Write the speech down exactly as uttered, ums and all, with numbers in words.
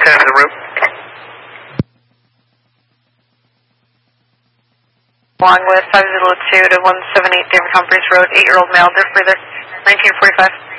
ten to the room. Along with five zero two to one seven eight David Humphreys Road, eight-year-old male, there further, nineteen forty-five.